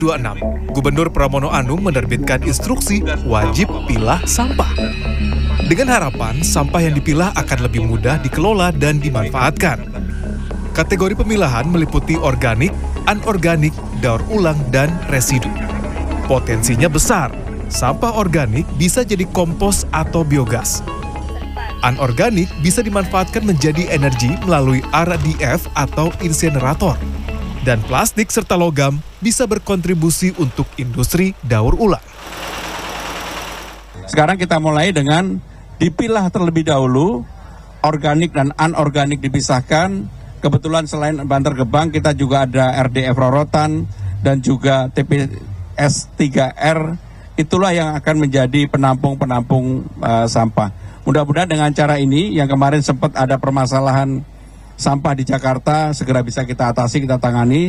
26, Gubernur Pramono Anung menerbitkan instruksi wajib pilah sampah. Dengan harapan sampah yang dipilah akan lebih mudah dikelola dan dimanfaatkan. Kategori pemilahan meliputi organik, anorganik, daur ulang, dan residu. Potensinya besar, sampah organik bisa jadi kompos atau biogas. Anorganik bisa dimanfaatkan menjadi energi melalui RDF atau insinerator. Dan plastik serta logam bisa berkontribusi untuk industri daur ulang. Sekarang kita mulai dengan dipilah terlebih dahulu, organik dan anorganik dipisahkan. Kebetulan selain Bantar Gebang, kita juga ada RDF Rorotan dan juga TPS 3R. Itulah yang akan menjadi penampung sampah. Mudah-mudahan dengan cara ini, yang kemarin sempat ada permasalahan sampah di Jakarta, segera bisa kita atasi, kita tangani.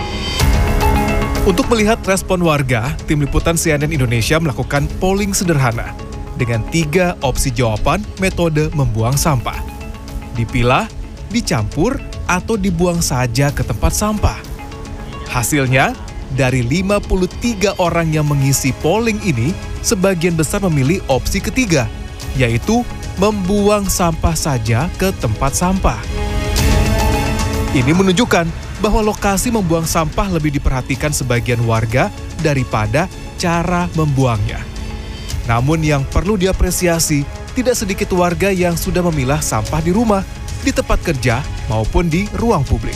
Untuk melihat respon warga, Tim Liputan CNN Indonesia melakukan polling sederhana dengan 3 opsi jawaban metode membuang sampah. Dipilah, dicampur, atau dibuang saja ke tempat sampah. Hasilnya, dari 53 orang yang mengisi polling ini, sebagian besar memilih opsi ketiga, yaitu membuang sampah saja ke tempat sampah. Ini menunjukkan bahwa lokasi membuang sampah lebih diperhatikan sebagian warga daripada cara membuangnya. Namun yang perlu diapresiasi, tidak sedikit warga yang sudah memilah sampah di rumah, di tempat kerja, maupun di ruang publik.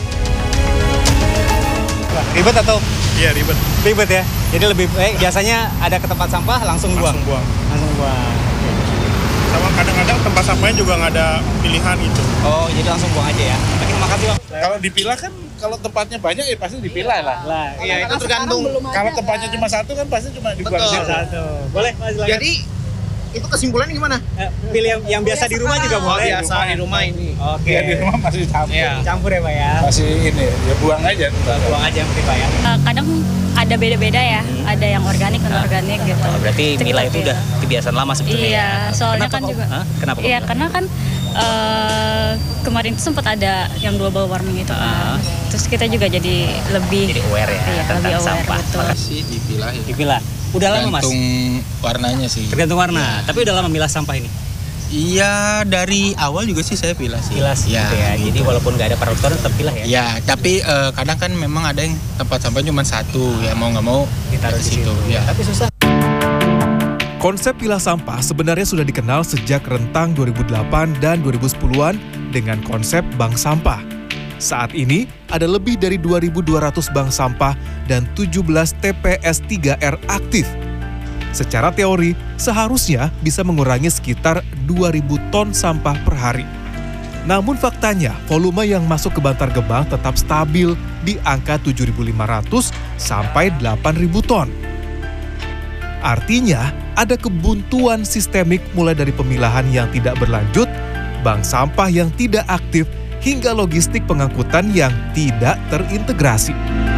Ribet atau? Iya, ribet. Ribet ya? Jadi lebih baik biasanya ada ke tempat sampah langsung buang? Langsung buang. Sama kadang-kadang tempat sampahnya juga nggak ada pilihan gitu. Oh, jadi langsung buang aja ya? Oke, makasih Bang. Kalau dipilah kan, kalau tempatnya banyak ya pasti dipilah lah. Iya, itu tergantung. Kalau tempatnya cuma satu kan pasti cuma dibuang Satu. Boleh, Mas. Jadi itu kesimpulannya gimana? Pilih yang biasa di rumah juga boleh. Biasa di rumah ini. Oke. Ya, di rumah masih campur. Iya. Campur ya Pak ya? Masih ini, ya buang aja. Buang aja yang Pak ya? Kadang ada beda-beda ya, ada yang organik, non-organik gitu. Oh, berarti milah itu udah kebiasaan lama sebetulnya. Iya, soalnya kan juga. Kenapa? Iya, karena kan kemarin itu sempat ada yang global warming itu kan. Terus kita juga jadi lebih aware ya, iya, tentang lebih aware, sampah. betul. Masih dipilah ya. Dipilah. Udah lama Mas? Tergantung warnanya sih. Tergantung warna. Tapi udah lama milah sampah ini? Iya, dari awal juga sih saya pilah sih. Pilah sih, ya, gitu ya. Jadi walaupun nggak ada peraturan tetap pilah ya? Ya, tapi kadang kan memang ada yang tempat sampah cuma satu, ya mau nggak mau Ditaruh di situ. Ya. Tapi susah. Konsep pilah sampah sebenarnya sudah dikenal sejak rentang 2008 dan 2010-an dengan konsep bank sampah. Saat ini ada lebih dari 2.200 bank sampah dan 17 TPS 3R aktif. Secara teori, seharusnya bisa mengurangi sekitar 2.000 ton sampah per hari. Namun faktanya, volume yang masuk ke Bantar Gebang tetap stabil di angka 7.500 sampai 8.000 ton. Artinya, ada kebuntuan sistemik mulai dari pemilahan yang tidak berlanjut, bank sampah yang tidak aktif, hingga logistik pengangkutan yang tidak terintegrasi.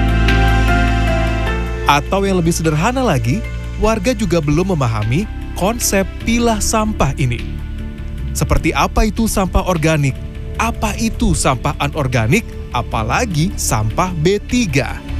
Atau yang lebih sederhana lagi, warga juga belum memahami konsep pilah sampah ini. Seperti apa itu sampah organik, apa itu sampah anorganik, apalagi sampah B3.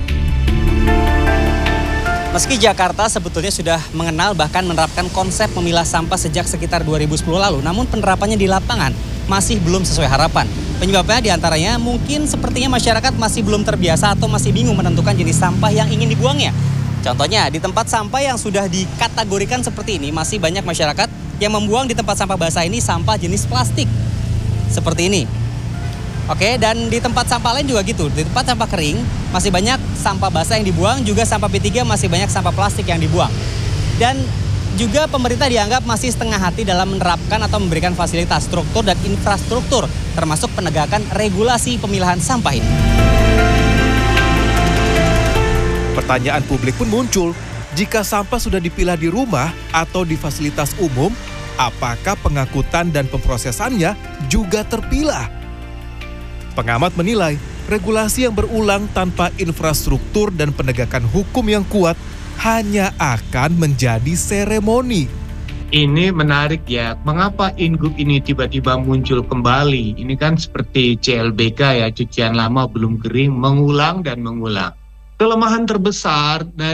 Meski Jakarta sebetulnya sudah mengenal bahkan menerapkan konsep memilah sampah sejak sekitar 2010 lalu, namun penerapannya di lapangan masih belum sesuai harapan. Penyebabnya diantaranya mungkin sepertinya masyarakat masih belum terbiasa atau masih bingung menentukan jenis sampah yang ingin dibuangnya. Contohnya, di tempat sampah yang sudah dikategorikan seperti ini, masih banyak masyarakat yang membuang di tempat sampah basah ini sampah jenis plastik. Seperti ini. Oke, dan di tempat sampah lain juga gitu. Di tempat sampah kering, masih banyak sampah basah yang dibuang, juga sampah B3 masih banyak sampah plastik yang dibuang. Dan juga pemerintah dianggap masih setengah hati dalam menerapkan atau memberikan fasilitas struktur dan infrastruktur, termasuk penegakan regulasi pemilahan sampah ini. Pertanyaan publik pun muncul, jika sampah sudah dipilah di rumah atau di fasilitas umum, apakah pengangkutan dan pemrosesannya juga terpilah? Pengamat menilai, regulasi yang berulang tanpa infrastruktur dan penegakan hukum yang kuat hanya akan menjadi seremoni. Ini menarik ya, mengapa Ingup ini tiba-tiba muncul kembali? Ini kan seperti CLBK ya, cucian lama belum kering, mengulang dan mengulang. kelemahan terbesar